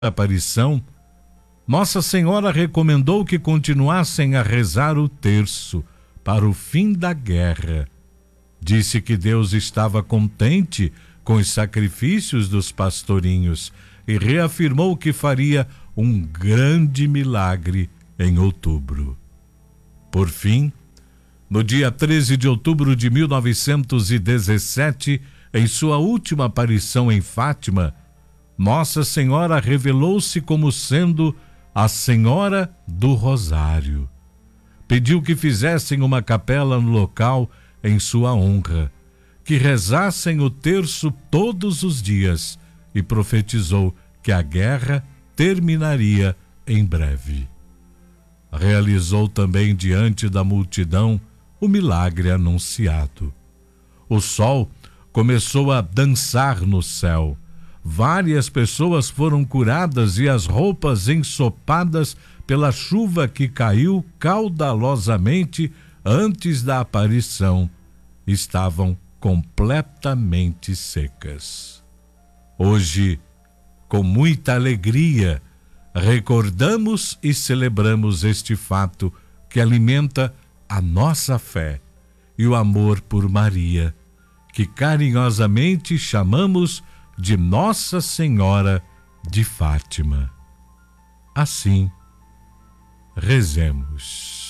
aparição, Nossa Senhora recomendou que continuassem a rezar o terço para o fim da guerra. Disse que Deus estava contente com os sacrifícios dos pastorinhos e reafirmou que faria um grande milagre em outubro. Por fim, no dia 13 de outubro de 1917, em sua última aparição em Fátima, Nossa Senhora revelou-se como sendo a Senhora do Rosário. Pediu que fizessem uma capela no local em sua honra, que rezassem o terço todos os dias e profetizou que a guerra terminaria em breve. Realizou também diante da multidão o milagre anunciado. O sol começou a dançar no céu. Várias pessoas foram curadas e as roupas ensopadas pela chuva que caiu caudalosamente antes da aparição estavam completamente secas. Hoje, com muita alegria, recordamos e celebramos este fato que alimenta a nossa fé e o amor por Maria, que carinhosamente chamamos de Nossa Senhora de Fátima. Assim, rezemos.